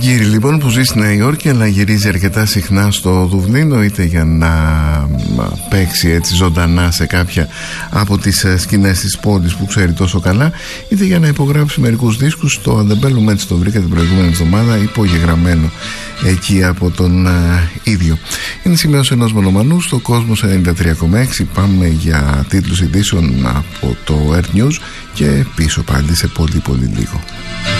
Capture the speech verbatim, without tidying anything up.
Αυγήρη λοιπόν, που ζει στη Νέα Υόρκη αλλά γυρίζει αρκετά συχνά στο Δουβλίνο, είτε για να παίξει έτσι ζωντανά σε κάποια από τις σκηνές της πόλης που ξέρει τόσο καλά, είτε για να υπογράψει μερικούς δίσκους. Το Αντεμπέλουμ, έτσι το βρήκα την προηγούμενη εβδομάδα, υπογεγραμμένο εκεί από τον α, ίδιο. Είναι σημείωση ενός μονομανού στο Κόσμος ενενήντα τρία κόμμα έξι. Πάμε για τίτλους ειδήσεων από το Earth News και πίσω πάλι σε πολύ πολύ λίγο.